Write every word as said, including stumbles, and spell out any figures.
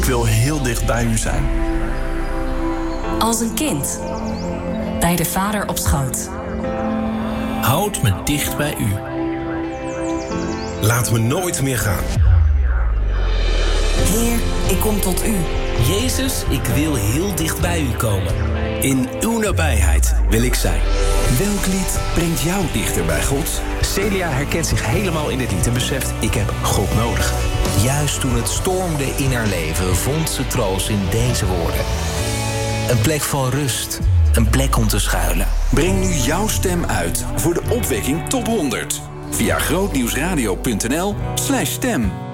wil heel dicht bij u zijn. Als een kind. Bij de vader op schoot. Houd me dicht bij u. Laat me nooit meer gaan. Heer, ik kom tot u. Jezus, ik wil heel dicht bij u komen. In uw nabijheid wil ik zijn. Welk lied brengt jou dichter bij God? Celia herkent zich helemaal in dit lied en beseft: ik heb God nodig. Juist toen het stormde in haar leven, vond ze troost in deze woorden. Een plek van rust, een plek om te schuilen. Breng nu jouw stem uit voor de Opwekking Top honderd. Via grootnieuwsradio punt n l slash stem.